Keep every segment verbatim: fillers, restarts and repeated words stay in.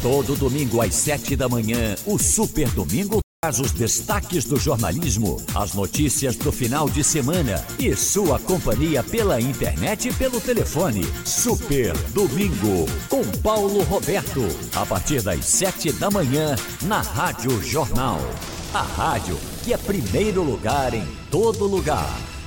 Todo domingo às sete da manhã, o Super Domingo traz os destaques do jornalismo, as notícias do final de semana e sua companhia pela internet e pelo telefone. Super Domingo, com Paulo Roberto, a partir das sete da manhã, na Rádio Jornal. A rádio que é primeiro lugar em todo lugar.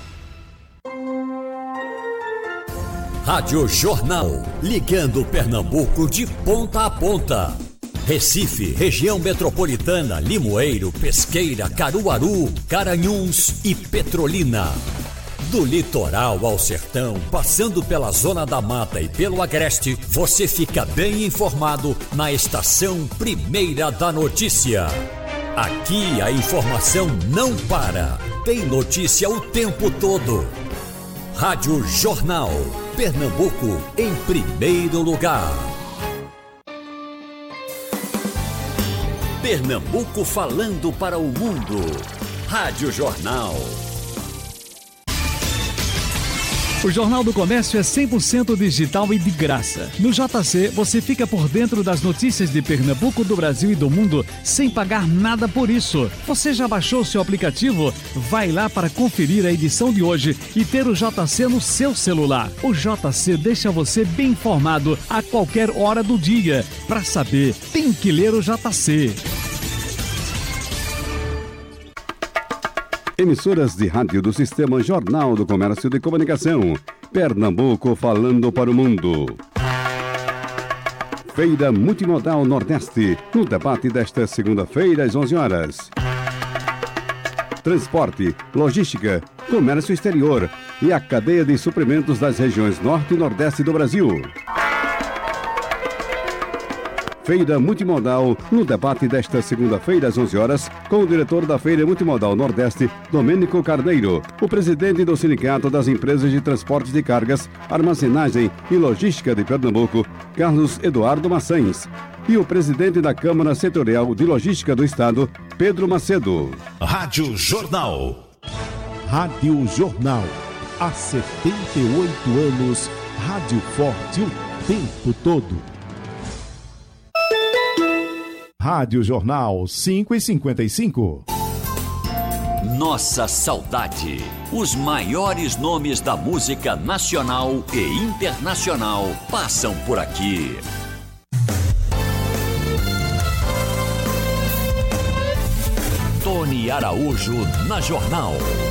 Rádio Jornal, ligando Pernambuco de ponta a ponta. Recife, região metropolitana, Limoeiro, Pesqueira, Caruaru, Garanhuns e Petrolina. Do litoral ao sertão, passando pela Zona da Mata e pelo Agreste, você fica bem informado na estação Primeira da Notícia. Aqui a informação não para, tem notícia o tempo todo. Rádio Jornal, Pernambuco em primeiro lugar. Pernambuco falando para o mundo. Rádio Jornal. O Jornal do Comércio é cem por cento digital e de graça. No J C, você fica por dentro das notícias de Pernambuco, do Brasil e do mundo, sem pagar nada por isso. Você já baixou seu aplicativo? Vai lá para conferir a edição de hoje e ter o J C no seu celular. O J C deixa você bem informado a qualquer hora do dia. Para saber, tem que ler o J C. Emissoras de rádio do Sistema Jornal do Comércio de Comunicação. Pernambuco falando para o mundo. Feira Multimodal Nordeste, no debate desta segunda-feira às onze horas. Transporte, logística, comércio exterior e a cadeia de suprimentos das regiões Norte e Nordeste do Brasil. Feira Multimodal, no debate desta segunda-feira às onze horas, com o diretor da Feira Multimodal Nordeste, Domênico Carneiro, o presidente do Sindicato das Empresas de Transportes de Cargas, Armazenagem e Logística de Pernambuco, Carlos Eduardo Maçães, e o presidente da Câmara Setorial de Logística do Estado, Pedro Macedo. Rádio Jornal. Rádio Jornal. Há setenta e oito anos, rádio forte o tempo todo. Rádio Jornal, cinco e cinquenta e cinco. Nossa saudade. Os maiores nomes da música nacional e internacional passam por aqui. Tony Araújo na Jornal.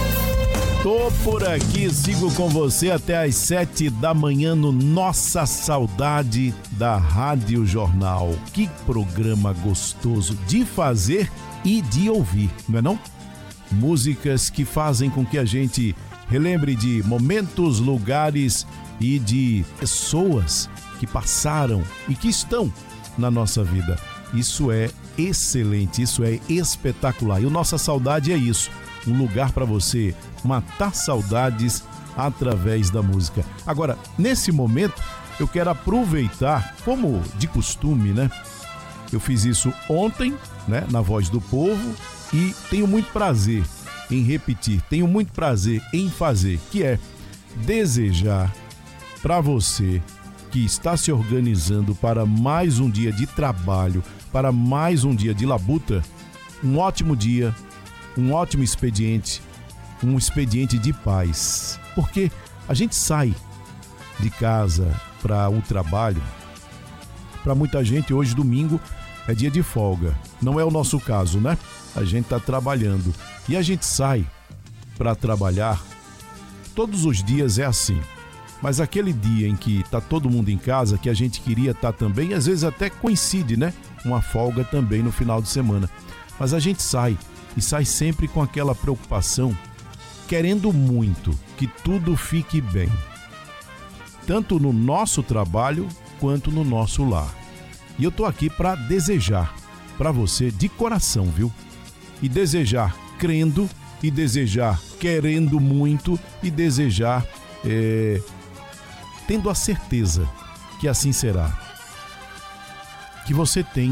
Tô por aqui, sigo com você até às sete da manhã no Nossa Saudade da Rádio Jornal. Que programa gostoso de fazer e de ouvir, não é não? Músicas que fazem com que a gente relembre de momentos, lugares e de pessoas que passaram e que estão na nossa vida. Isso é excelente, isso é espetacular. E o Nossa Saudade é isso. Um lugar para você matar saudades através da música. Agora, nesse momento, eu quero aproveitar, como de costume, né? Eu fiz isso ontem, né, na Voz do Povo, e tenho muito prazer em repetir, tenho muito prazer em fazer, que é desejar para você que está se organizando para mais um dia de trabalho, para mais um dia de labuta, um ótimo dia, um ótimo expediente, um expediente de paz. Porque a gente sai de casa para o trabalho. Para muita gente, hoje, domingo, é dia de folga. Não é o nosso caso, né? A gente está trabalhando. E a gente sai para trabalhar. Todos os dias é assim. Mas aquele dia em que está todo mundo em casa, que a gente queria estar também, às vezes até coincide, né? Uma folga também no final de semana. Mas a gente sai. E sai sempre com aquela preocupação, querendo muito que tudo fique bem, tanto no nosso trabalho quanto no nosso lar. E eu tô aqui para desejar para você de coração, viu? E desejar crendo, e desejar querendo muito, e desejar é, tendo a certeza que assim será. Que você tenha